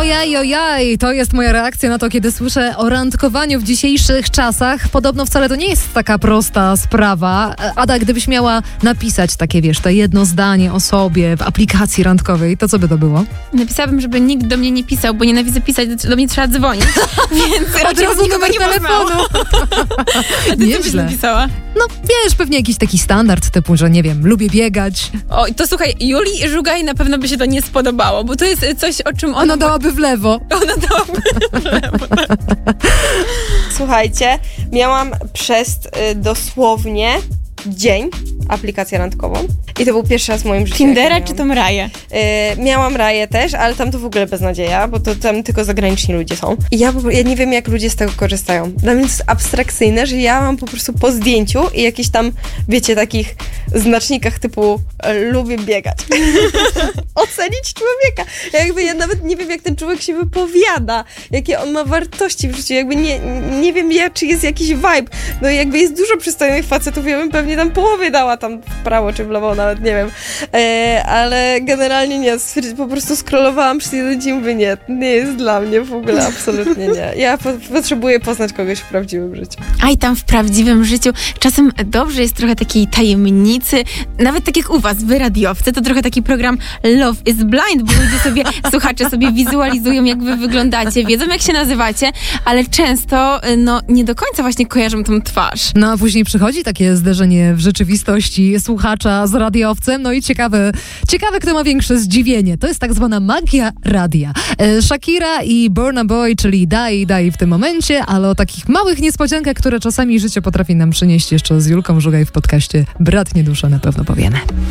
Ojej, to jest moja reakcja na to, kiedy słyszę o randkowaniu w dzisiejszych czasach. Podobno wcale to nie jest taka prosta sprawa. Ada, gdybyś miała napisać takie, te jedno zdanie o sobie w aplikacji randkowej, to co by to było? Napisałabym, żeby nikt do mnie nie pisał, bo nienawidzę pisać, do mnie trzeba dzwonić. Więc Od razu numer telefonu. Ty co byś napisała? No wiesz, pewnie jakiś taki standard typu, że nie wiem, lubię biegać. O, to słuchaj, Julii Żugaj na pewno by się to nie spodobało, bo to jest coś, o czym Ona dałaby w lewo. Ona dałaby w lewo. Słuchajcie, miałam przez dosłownie dzień aplikację randkową i to był pierwszy raz w moim życiu. Tindera czy tą Raję? Miałam Raję też, ale tam to w ogóle beznadzieja, bo to tam tylko zagraniczni ludzie są. I ja nie wiem, jak ludzie z tego korzystają. Dla mnie to jest abstrakcyjne, że ja mam po prostu po zdjęciu i jakichś tam, wiecie, takich znacznikach typu lubię biegać. Ocenić człowieka. Ja nawet nie wiem, jak ten człowiek się wypowiada, jakie on ma wartości w życiu. Nie wiem, czy jest jakiś vibe. No jakby jest dużo przystojnych facetów, ja bym pewnie tam połowie dała tam w prawo czy w lewo, nawet nie wiem. Ale generalnie nie. Po prostu scrollowałam przez jeden dzień, mówię, nie jest dla mnie w ogóle, absolutnie nie. Ja potrzebuję poznać kogoś w prawdziwym życiu. A i tam w prawdziwym życiu czasem dobrze jest trochę takiej tajemnicy, nawet tak jak u was, wy radiowcy, to trochę taki program Love is Blind, bo ludzie słuchacze sobie wizualizują, jak wy wyglądacie, wiedzą, jak się nazywacie, ale często, nie do końca właśnie kojarzą tą twarz. No a później przychodzi takie zderzenie w rzeczywistości słuchacza z radiowcem, no i ciekawe, kto ma większe zdziwienie. To jest tak zwana magia radia. Shakira i Burna Boy, czyli Dai w tym momencie, ale o takich małych niespodziankach, które czasami życie potrafi nam przynieść, jeszcze z Julką Żugaj w podcaście Bratnie Dusze na pewno powiemy.